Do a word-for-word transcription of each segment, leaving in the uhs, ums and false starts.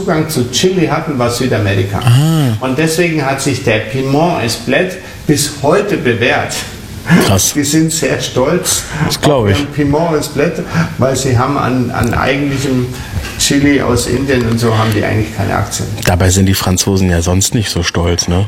Zugang zu Chili hatten, war Südamerika. Ah. Und deswegen hat sich der Piment Esplet bis heute bewährt. Krass. Die sind sehr stolz das glaube ich. auf Piment Esplet, weil sie haben an, an eigentlichem Chili aus Indien und so haben die eigentlich keine Aktien. Dabei sind die Franzosen ja sonst nicht so stolz, ne?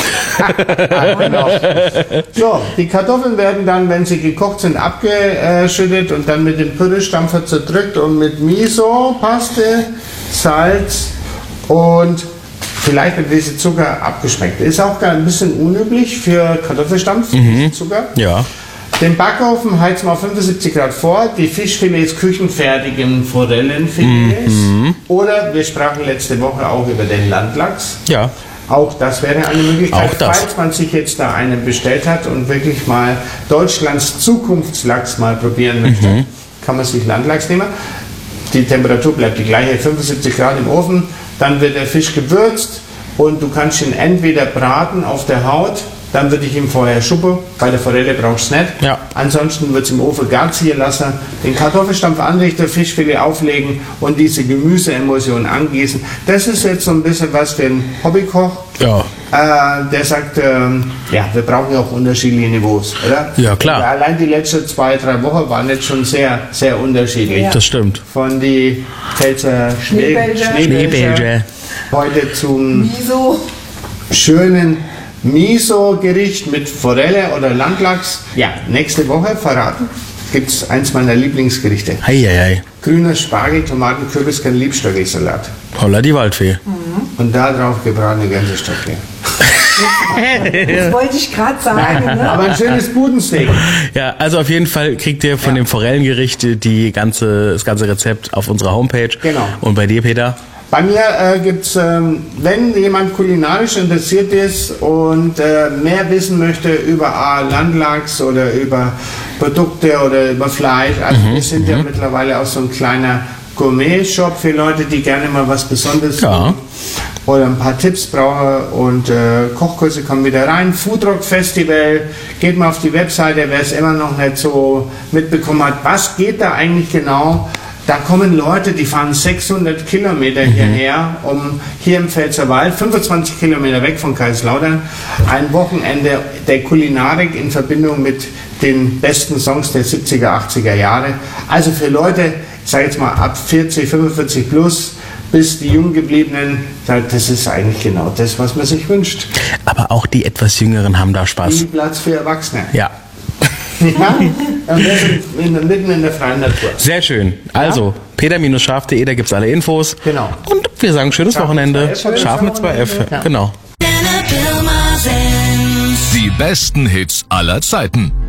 Genau. So, die Kartoffeln werden dann, wenn sie gekocht sind, abgeschüttet und dann mit dem Püree-Stampfer zerdrückt und mit Miso, Paste, Salz und vielleicht ein bisschen Zucker abgeschmeckt. Ist auch ein bisschen unüblich für Kartoffelstampf, mhm. Zucker. Ja. Den Backofen heizen wir auf fünfundsiebzig Grad vor, die Fischfilets küchenfertig in Forellenfilets. Mhm. Oder wir sprachen letzte Woche auch über den Landlachs. Ja. Auch das wäre eine Möglichkeit, auch das. Falls man sich jetzt da einen bestellt hat und wirklich mal Deutschlands Zukunftslachs mal probieren möchte, mhm. kann man sich Landlachs nehmen. Die Temperatur bleibt die gleiche, fünfundsiebzig Grad im Ofen, dann wird der Fisch gewürzt und du kannst ihn entweder braten auf der Haut, dann würde ich ihm vorher schuppen, bei der Forelle brauchst du es nicht. Ja. Ansonsten wird es im Ofen gar ziehen lassen, den Kartoffelstampf anrichten, Fischfilet auflegen und diese Gemüseemulsion angießen. Das ist jetzt so ein bisschen was für einen Hobbykoch. Ja. Äh, der sagt, ähm, ja, wir brauchen ja auch unterschiedliche Niveaus, oder? Ja, klar. Und allein die letzten zwei, drei Wochen waren jetzt schon sehr, sehr unterschiedlich. Ja. Das stimmt. Von die Pfälzer Schneebälger. Schneebälger. Heute zum Miso. schönen Miso-Gericht mit Forelle oder Landlachs. Ja, nächste Woche verraten gibt es eins meiner Lieblingsgerichte. Heieiei. Grüner Spargel, Tomaten, Kürbiskern, Liebstöckelsalat. Holla die Waldfee. Mhm. Und da drauf gebratene Gänsestücke. Das wollte ich gerade sagen. Nein, ne? aber ein schönes Budensteak. Ja, also auf jeden Fall kriegt ihr von ja. dem Forellengericht die ganze, das ganze Rezept auf unserer Homepage. Genau. Und bei dir, Peter? Bei mir äh, gibt es, ähm, wenn jemand kulinarisch interessiert ist und äh, mehr wissen möchte über A, Landlachs oder über Produkte oder über Fleisch, also mhm. wir sind ja mittlerweile auch so ein kleiner Gourmet-Shop für Leute, die gerne mal was Besonderes ja. oder ein paar Tipps brauchen und äh, Kochkurse kommen wieder rein. Foodrock Festival, geht mal auf die Webseite, wer es immer noch nicht so mitbekommen hat, was geht da eigentlich genau? Da kommen Leute, die fahren sechshundert Kilometer mhm. hierher, um hier im Pfälzerwald, fünfundzwanzig Kilometer weg von Kaiserslautern, ein Wochenende der Kulinarik in Verbindung mit den besten Songs der siebziger, achtziger Jahre. Also für Leute, ich sage jetzt mal ab vierzig, fünfundvierzig plus, bis die Junggebliebenen, das ist eigentlich genau das, was man sich wünscht. Aber auch die etwas Jüngeren haben da Spaß. Viel Platz für Erwachsene. Ja. Ja, und wir sind in, mitten in der freien Natur. Sehr schön. Also, ja. peter-scharf punkt de, da gibt es alle Infos. Genau. Und wir sagen schönes Scharf Wochenende. Scharf mit zwei F. Ja. Genau. Die besten Hits aller Zeiten.